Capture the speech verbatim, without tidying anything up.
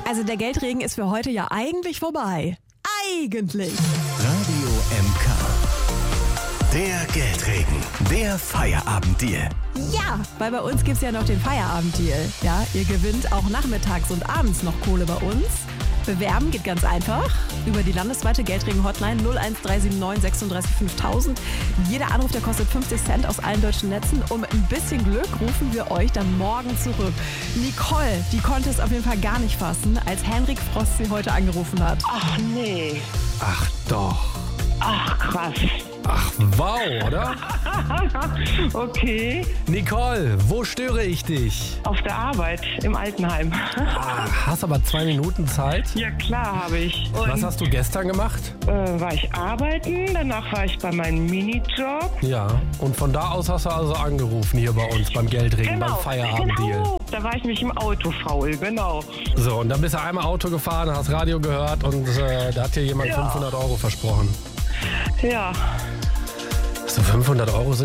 Also der Geldregen ist für heute ja eigentlich vorbei. Eigentlich. Radio M K. Der Geldregen. Der Feierabenddeal. Ja, weil bei uns gibt es ja noch den Feierabenddeal. Ja, ihr gewinnt auch nachmittags und abends noch Kohle bei uns. Bewerben geht ganz einfach über die landesweite Geldregen-Hotline null eins drei sieben neun sechsunddreißig fünftausend. Jeder Anruf, der kostet fünfzig Cent aus allen deutschen Netzen. Um ein bisschen Glück rufen wir euch dann morgen zurück. Nicole, die konnte es auf jeden Fall gar nicht fassen, als Henrik Frost sie heute angerufen hat. Ach nee. Ach doch. Ach krass. Ach wow, oder? Okay. Nicole, wo störe ich dich? Auf der Arbeit im Altenheim. Ach, hast aber zwei Minuten Zeit? Ja klar habe ich. Und, Was hast du gestern gemacht? Äh, war ich arbeiten, danach war ich bei meinem Minijob. Ja, und von da aus hast du also angerufen hier bei uns beim Geldregen, beim Feierabenddeal. Genau. Da war ich nämlich im Auto faul, genau. So, und dann bist du einmal Auto gefahren, hast Radio gehört und äh, da hat dir jemand Ja. fünfhundert Euro versprochen. Ja. So fünfhundert Euro sind